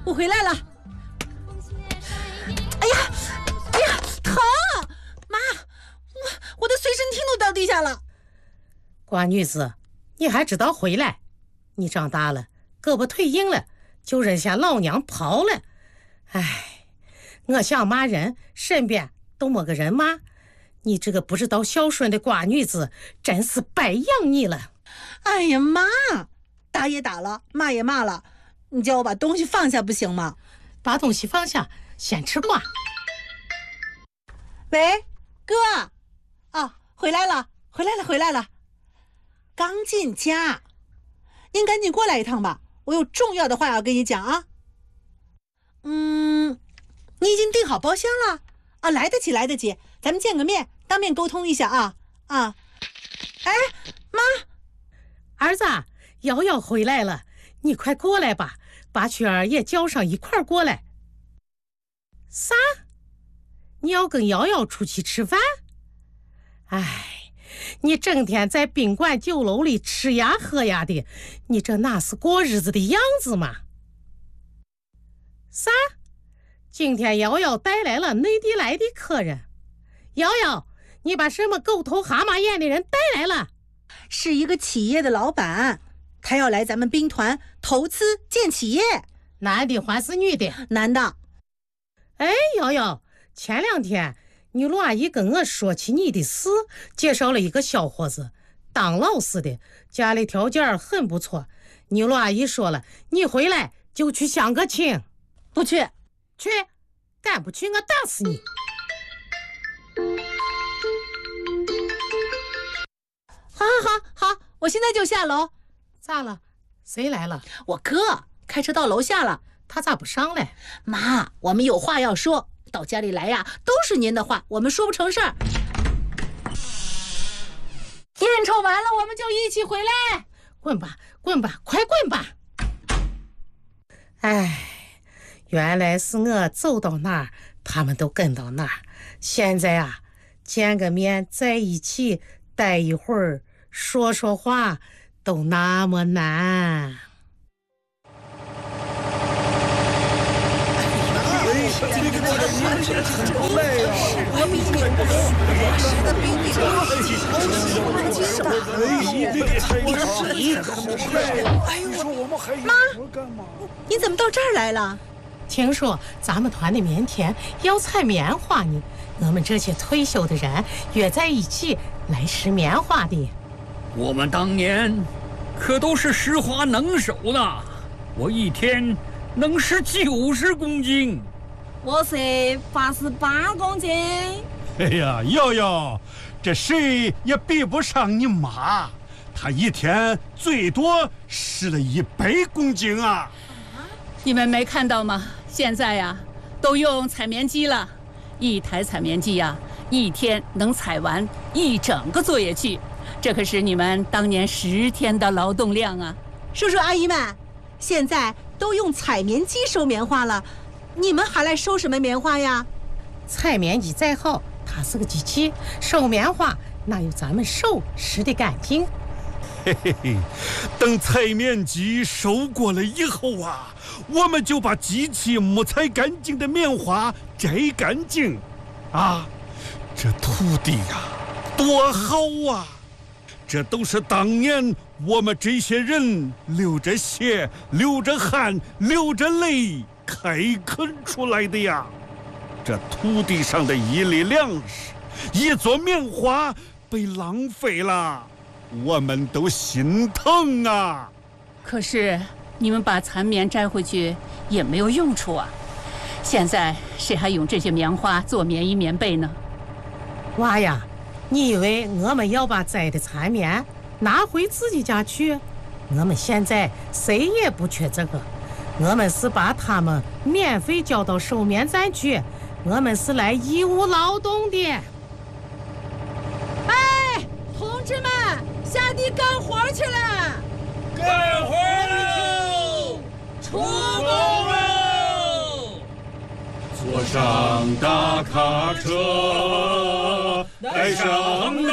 我回来了。哎呀，哎呀，疼！妈，我的随身听都掉地下了。 瓜女子，你还知道回来？你长大了，胳膊腿硬了，就扔下老娘跑了。哎，我想骂人，身边都没个人骂。你这个不知道孝顺的瓜女子，真是白养你了。 哎呀妈，打也打了，骂也骂了，你叫我把东西放下不行吗？ 把东西放下，先吃瓜。 喂，哥，啊，回来了，回来了，刚进家，您赶紧过来一趟吧，我有重要的话要跟你讲啊。你已经订好包厢了啊？来得及，咱们见个面，当面沟通一下啊。哎，妈， 儿子，瑶瑶回来了，你快过来吧，把雪儿也叫上一块儿过来。啥？你要跟瑶瑶出去吃饭？哎，你整天在宾馆酒楼里吃呀喝呀的，你这哪是过日子的样子嘛？啥？今天瑶瑶带来了内地来的客人。瑶瑶，你把什么狗头蛤蟆眼的人带来了？ 是一个企业的老板，他要来咱们兵团投资建企业。 男的还是女的？ 男的。 哎，瑶瑶，前2天你陆阿姨跟我说起你的事，介绍了一个小伙子，当老师的，家里条件很不错。你陆阿姨说了，你回来就去相个亲。 不去。 去，敢不去我打死你。 好，我现在就下楼。 咋了？谁来了？ 我哥开车到楼下了。 他咋不上来？ 妈，我们有话要说，到家里来呀，都是您的话，我们说不成事儿。应酬完了，我们就一起回来。 滚吧，快滚吧！哎，原来是我走到哪儿，他们都跟到哪儿。现在啊，见个面，在一起待一会儿，说说话，都那么难。 妈，你怎么到这儿来了？ 听说咱们团的明天要采棉花呢，我们这些退休的人约在一起来吃棉花的。 我们当年可都是拾花能手呢，我一天能拾90公斤。 我是88公斤。 哎呀，瑶瑶，这谁也比不上你妈，她一天最多拾了100公斤啊！ 你们没看到吗？现在呀，都用采棉机了，一台采棉机呀，一天能采完1整个作业区，这可是你们当年10天的劳动量啊！ 叔叔阿姨们，现在都用采棉机收棉花了，你们还来收什么棉花呀？ 采棉机再好，它是个机器，收棉花哪有咱们手拾得干净？ 嘿嘿嘿，等采棉机收过了以后啊，我们就把机器没采干净的棉花摘干净啊！这土地呀，多好啊！这都是当年我们这些人流着血、流着汗、流着泪开垦出来的呀！这土地上的一粒粮食、一撮棉花被浪费了，我们都心疼啊！ 可是你们把残棉摘回去也没有用处啊！现在谁还用这些棉花做棉衣棉被呢？ 娃呀，你以为我们要把摘的残棉拿回自己家去？我们现在谁也不缺这个，我们是把它们免费交到收棉站去，我们是来义务劳动的。 哎，同志们，下地干活去了！ 干活喽！出动喽！ 坐上大卡车，带上